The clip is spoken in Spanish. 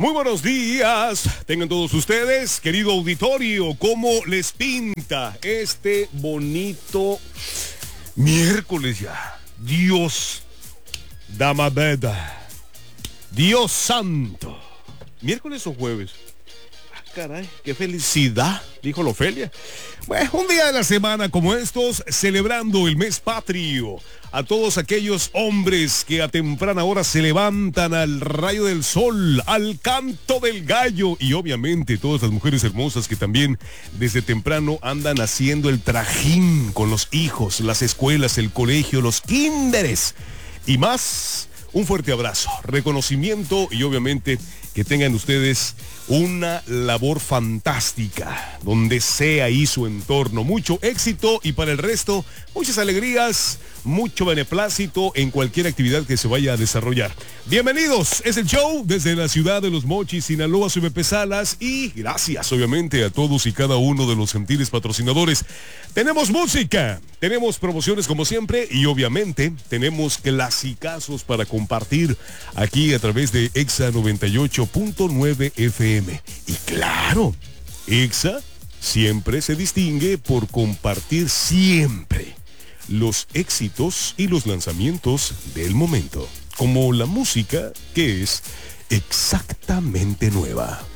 Muy buenos días, tengan todos ustedes, querido auditorio, ¿cómo les pinta este bonito miércoles ya? Dios, Dama Beda, Dios santo. ¿Miércoles o jueves? Ah, caray, qué felicidad, dijo la Ofelia. Bueno, un día de la semana como estos, celebrando el mes patrio. A todos aquellos hombres que a temprana hora se levantan al rayo del sol, al canto del gallo, y obviamente todas las mujeres hermosas que también desde temprano andan haciendo el trajín con los hijos, las escuelas, el colegio, los kinderes y más. Un fuerte abrazo, reconocimiento y obviamente que tengan ustedes una labor fantástica, donde sea ahí su entorno. Mucho éxito y para el resto, muchas alegrías, mucho beneplácito en cualquier actividad que se vaya a desarrollar. Bienvenidos, es el show desde la ciudad de Los Mochis, Sinaloa, soy Pepe Salas y gracias obviamente a todos y cada uno de los gentiles patrocinadores. Tenemos música, tenemos promociones como siempre y obviamente tenemos clasicazos para compartir aquí a través de Exa 98.9 FM. Y claro, Exa siempre se distingue por compartir siempre los éxitos y los lanzamientos del momento, como la música que es exactamente nueva.